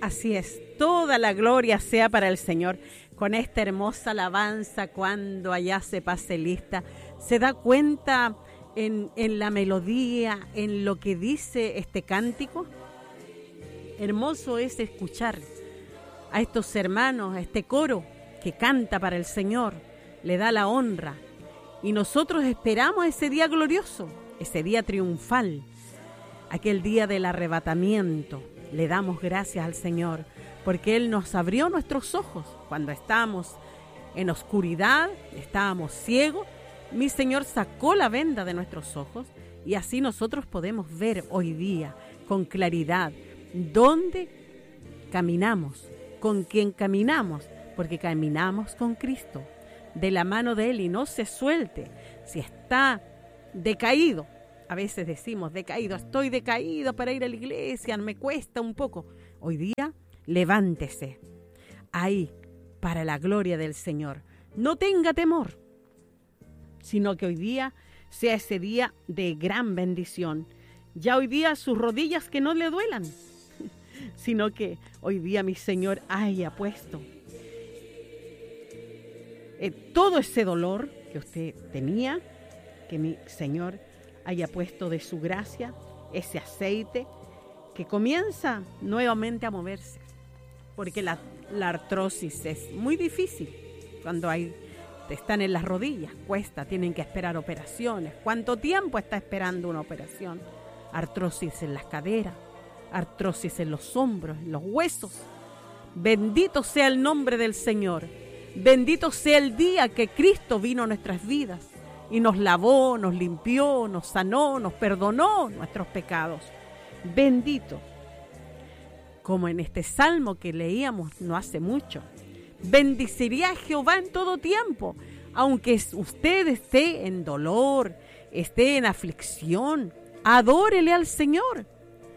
Así es, toda la gloria sea para el Señor. Con esta hermosa alabanza, cuando allá se pase lista, se da cuenta en la melodía, en lo que dice este cántico. Hermoso es escuchar a estos hermanos, a este coro que canta para el Señor, le da la honra. Y nosotros esperamos ese día glorioso, ese día triunfal, aquel día del arrebatamiento. Le damos gracias al Señor porque Él nos abrió nuestros ojos cuando estábamos en oscuridad, estábamos ciegos. Mi Señor sacó la venda de nuestros ojos y así nosotros podemos ver hoy día con claridad dónde caminamos, con quién caminamos, porque caminamos con Cristo, de la mano de Él, y no se suelte. Si está decaído, a veces decimos decaído, estoy decaído para ir a la iglesia, me cuesta un poco. Hoy día, levántese, ahí, para la gloria del Señor. No tenga temor, sino que hoy día sea ese día de gran bendición. Ya hoy día sus rodillas que no le duelan, sino que hoy día mi Señor haya puesto todo ese dolor que usted tenía, que mi Señor haya puesto de su gracia, ese aceite que comienza nuevamente a moverse, porque la artrosis es muy difícil cuando están en las rodillas, cuesta, tienen que esperar operaciones. ¿Cuánto tiempo está esperando una operación? Artrosis en las caderas, artrosis en los hombros, en los huesos. Bendito sea el nombre del Señor. Bendito sea el día que Cristo vino a nuestras vidas y nos lavó, nos limpió, nos sanó, nos perdonó nuestros pecados. Bendito. Como en este salmo que leíamos no hace mucho. Bendeciré a Jehová en todo tiempo, aunque usted esté en dolor, esté en aflicción. Adórele al Señor.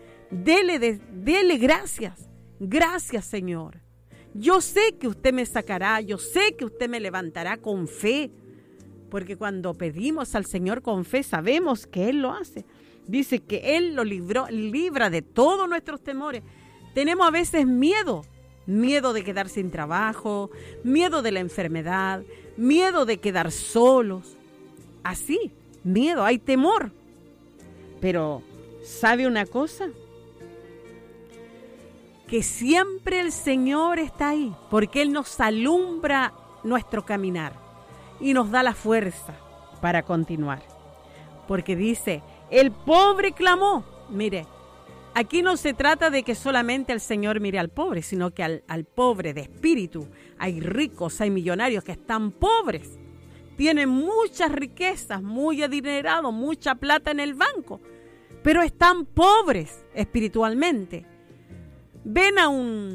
Dele gracias. Gracias, Señor. Yo sé que usted me sacará, yo sé que usted me levantará con fe, porque cuando pedimos al Señor con fe sabemos que Él lo hace. Dice que Él lo libra de todos nuestros temores. Tenemos a veces miedo de quedar sin trabajo, miedo de la enfermedad, miedo de quedar solos. Así, miedo, hay temor. Pero, ¿sabe una cosa? Que siempre el Señor está ahí, porque Él nos alumbra nuestro caminar y nos da la fuerza para continuar. Porque dice, el pobre clamó. Mire, aquí no se trata de que solamente el Señor mire al pobre, sino que al pobre de espíritu. Hay ricos, hay millonarios que están pobres, tienen muchas riquezas, muy adinerados, mucha plata en el banco, pero están pobres espiritualmente. Ven a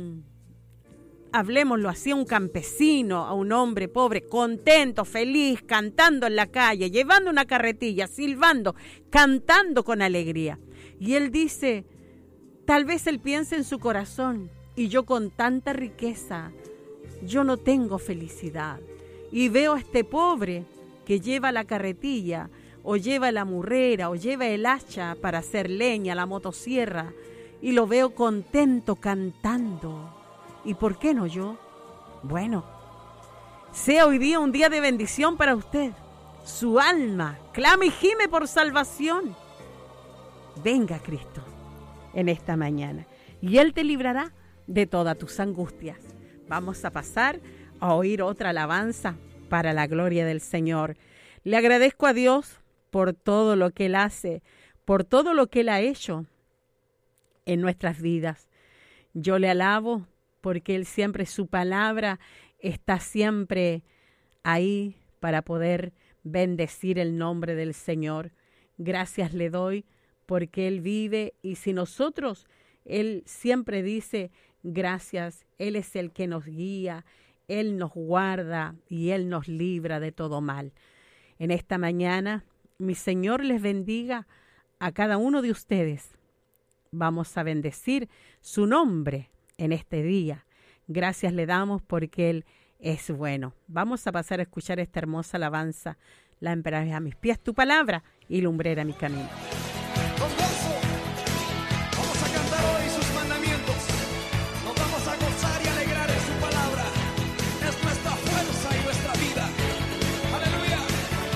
hablemoslo así, a un campesino, a un hombre pobre, contento, feliz, cantando en la calle, llevando una carretilla, silbando, cantando con alegría. Y él dice, tal vez él piense en su corazón, y yo con tanta riqueza, yo no tengo felicidad. Y veo a este pobre que lleva la carretilla, o lleva la murrera, o lleva el hacha para hacer leña, la motosierra, y lo veo contento cantando. ¿Y por qué no yo? Bueno, sea hoy día un día de bendición para usted. Su alma clama y gime por salvación. Venga Cristo en esta mañana y Él te librará de todas tus angustias. Vamos a pasar a oír otra alabanza para la gloria del Señor. Le agradezco a Dios por todo lo que Él hace, por todo lo que Él ha hecho en nuestras vidas. Yo le alabo porque Él siempre, su palabra está siempre ahí para poder bendecir el nombre del Señor. Gracias le doy porque Él vive y si nosotros, Él siempre dice gracias. Él es el que nos guía, Él nos guarda y Él nos libra de todo mal. En esta mañana, mi Señor les bendiga a cada uno de ustedes. Vamos a bendecir su nombre en este día. Gracias le damos porque Él es bueno. Vamos a pasar a escuchar esta hermosa alabanza. Lámpara a mis pies tu palabra y lumbrera mi camino.